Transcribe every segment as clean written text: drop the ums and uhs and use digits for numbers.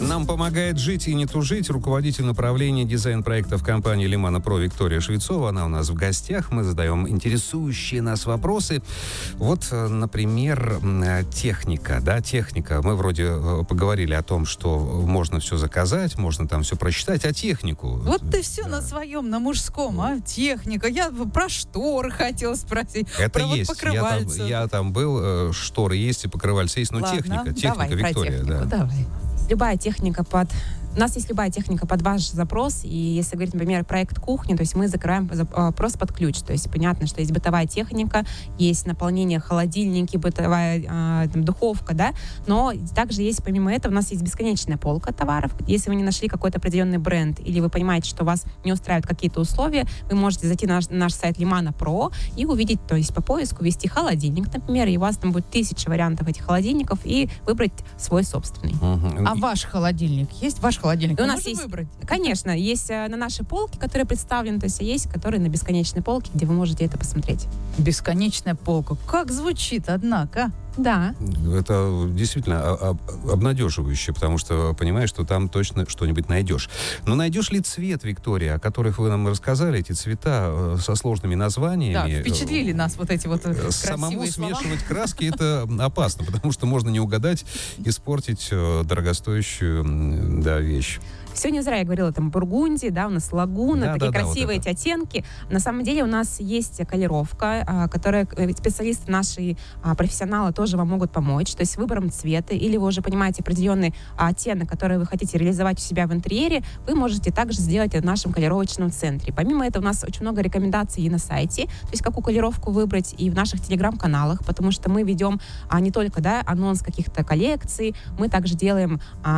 Нам помогает жить и не тужить руководитель направления дизайн-проектов компании «Лимана Про» Виктория Швецова. Она у нас в гостях. Мы задаем интересующие нас вопросы. Вот, например, техника. Да, техника. Мы вроде поговорили о том, что можно все заказать, можно там все просчитать, а технику... Вот ты все на своем, на мужском, а? Техника. Я про шторы хотела спросить. Это про есть. Вот я там был, шторы есть и покрывальцы есть, но Ладно, техника, давай, Виктория. про технику, Да. давай. Любая техника У нас есть любая техника под ваш запрос, и если говорить, например, проект кухни, то есть мы закрываем запрос под ключ, то есть понятно, что есть бытовая техника, есть наполнение холодильники, бытовая духовка, да, но также есть, помимо этого, у нас есть бесконечная полка товаров. Если вы не нашли какой-то определенный бренд, или вы понимаете, что вас не устраивают какие-то условия, вы можете зайти на наш сайт Лимана Про и увидеть, то есть по поиску ввести холодильник, например, и у вас там будет 1000 вариантов этих холодильников, и выбрать свой собственный. А ваш холодильник есть? Ваш холодильник у нас есть, выбрать? Конечно, есть на нашей полке, которые представлены, то есть есть, которые на бесконечной полке, где вы можете это посмотреть. Бесконечная полка. Как звучит, однако. Да. Это действительно обнадеживающе, потому что понимаешь, что там точно что-нибудь найдешь. Но найдешь ли цвет, Виктория, о которых вы нам рассказали, эти цвета со сложными названиями? Да, впечатлили нас вот эти вот красивые самому слова. смешивать краски это опасно, потому что можно не угадать, испортить дорогостоящую вещь. Все не зря я говорила, там бургундии, да, у нас лагуна, такие красивые вот эти оттенки. На самом деле у нас есть колеровка, которая специалисты наши, профессионалы тоже вам могут помочь. То есть выбором цвета, или вы уже понимаете определенный оттенок, который вы хотите реализовать у себя в интерьере, вы можете также сделать это в нашем колеровочном центре. Помимо этого у нас очень много рекомендаций и на сайте, то есть какую колеровку выбрать, и в наших телеграм-каналах, потому что мы ведем не только анонс каких-то коллекций, мы также делаем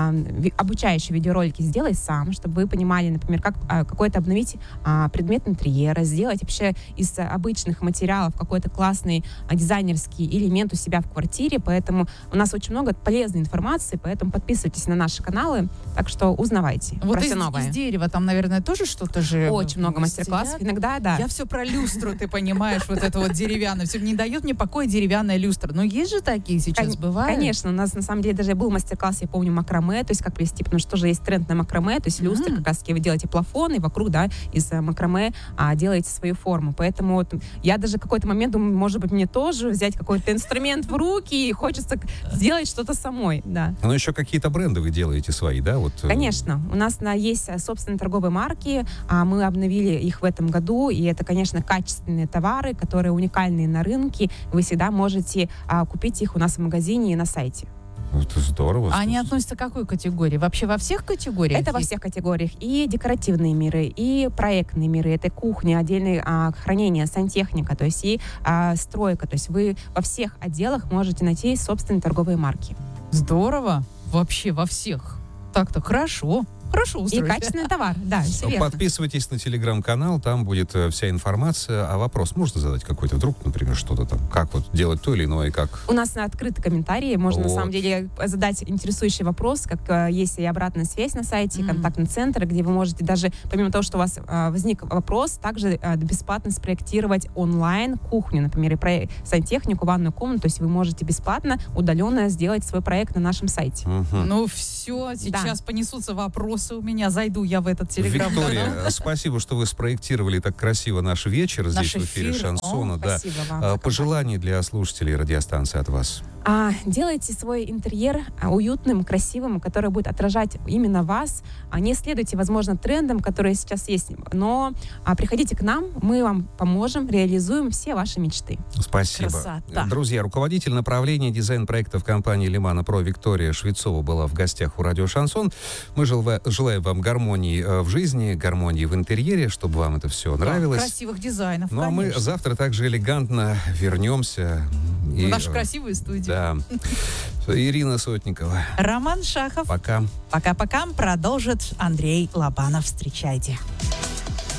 обучающие видеоролики «Сделай сам», чтобы вы понимали, например, как какой-то обновить предмет интерьера, сделать вообще из обычных материалов какой-то классный дизайнерский элемент у себя в квартире. Поэтому у нас очень много полезной информации, поэтому подписывайтесь на наши каналы, так что узнавайте вот про все новое. Из дерева там, наверное, тоже что-то же... Очень много мастер-классов. Иногда, да. Я все про люстру, ты понимаешь, вот это вот деревянное. Все не дает мне покоя деревянная люстра. Но есть же такие сейчас, бывают? Конечно. У нас, на самом деле, даже был мастер-класс, я помню, макраме, то есть как плести, потому что тоже есть тренд на макраме, то есть люстры, как раз таки вы делаете плафон, и вокруг, из макраме делаете свою форму. Поэтому вот я даже в какой-то момент думаю, может быть, мне тоже взять какой-то инструмент в руки, и хочется сделать что-то самой, да. Но еще какие-то бренды вы делаете свои, да? Вот. Конечно. У нас есть собственные торговые марки, мы обновили их в этом году, и это, конечно, качественные товары, которые уникальные на рынке. Вы всегда можете купить их у нас в магазине и на сайте. Это здорово. А они относятся к какой категории? Вообще во всех категориях? Это во всех категориях. И декоративные миры, и проектные миры. Это кухня, отдельное хранение, сантехника, то есть и стройка. То есть вы во всех отделах можете найти собственные торговые марки. Здорово. Вообще во всех. Так-то хорошо. Хорошо устроили. И качественный товар, да, все верно. Подписывайтесь на телеграм-канал, там будет вся информация. А вопрос можно задать какой-то? Вдруг, например, что-то там, как вот делать то или иное, как... У нас открыты комментарии, можно на самом деле задать интересующий вопрос, как есть и обратная связь на сайте, контактный центр, где вы можете даже, помимо того, что у вас возник вопрос, также бесплатно спроектировать онлайн кухню, например, и сантехнику, ванную комнату, то есть вы можете бесплатно, удаленно сделать свой проект на нашем сайте. Ну все, сейчас понесутся вопросы у меня, зайду я в этот телеграм-канал. Виктория, спасибо, что вы спроектировали так красиво наш вечер здесь в эфире Шансона. Спасибо вам. Пожелания для слушателей радиостанции от вас. Делайте свой интерьер уютным, красивым, который будет отражать именно вас. Не следуйте, возможно, трендам, которые сейчас есть, но приходите к нам, мы вам поможем, реализуем все ваши мечты. Спасибо. Красота. Друзья, руководитель направления дизайн-проектов компании «Лимана Про» Виктория Швецова была в гостях у радио «Шансон». Мы желаем вам гармонии в жизни, гармонии в интерьере, чтобы вам это все нравилось. Красивых дизайнов, Ну, а мы завтра также элегантно вернемся. В нашу красивую студию. Да. Ирина Сотникова. Роман Шахов. Пока. Пока-пока. Продолжит Андрей Лобанов. Встречайте.